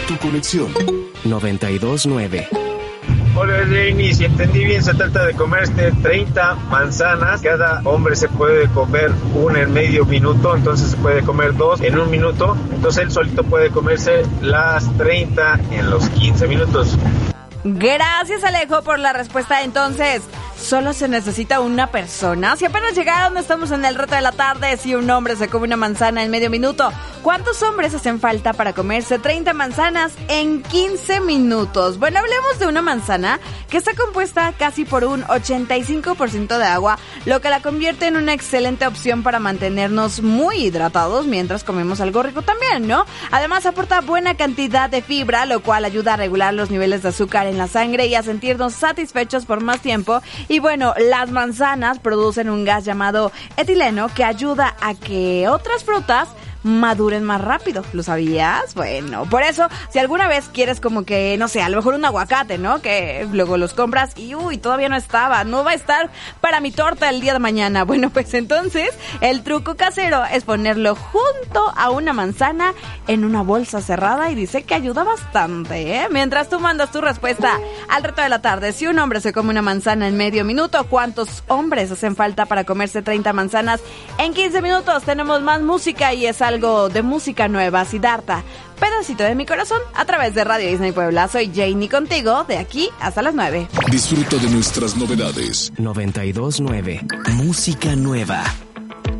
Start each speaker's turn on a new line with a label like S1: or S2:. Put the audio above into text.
S1: tu conexión.
S2: 92.9.
S3: Hola, Lenny, si entendí bien, se trata de comerse 30 manzanas. Cada hombre se puede comer una en medio minuto, entonces se puede comer 2 en un minuto. Entonces él solito puede comerse las 30 en los 15 minutos.
S4: Gracias, Alejo, por la respuesta. Entonces, ¿solo se necesita una persona? Si apenas llegaron, estamos en el reto de la tarde. Si un hombre se come una manzana en medio minuto, ¿cuántos hombres hacen falta para comerse 30 manzanas en 15 minutos? Bueno, hablemos de una manzana que está compuesta casi por un 85% de agua, lo que la convierte en una excelente opción para mantenernos muy hidratados mientras comemos algo rico también, ¿no? Además, aporta buena cantidad de fibra, lo cual ayuda a regular los niveles de azúcar en la sangre y a sentirnos satisfechos por más tiempo. Y bueno, las manzanas producen un gas llamado etileno que ayuda a que otras frutas maduren más rápido. ¿Lo sabías? Bueno, por eso, si alguna vez quieres como que, no sé, a lo mejor un aguacate, ¿no? Que luego los compras y, todavía no estaba, no va a estar para mi torta el día de mañana. Bueno, pues entonces, el truco casero es ponerlo junto a una manzana en una bolsa cerrada y dice que ayuda bastante, ¿eh? Mientras tú mandas tu respuesta al reto de la tarde, si un hombre se come una manzana en medio minuto, ¿cuántos hombres hacen falta para comerse 30 manzanas en 15 minutos? Tenemos más música y es algo de música nueva, Siddhartha, Pedacito de mi corazón, a través de Radio Disney Puebla. Soy Janie contigo, de aquí hasta las 9.
S1: Disfruta de nuestras novedades.
S2: 92.9. Música nueva.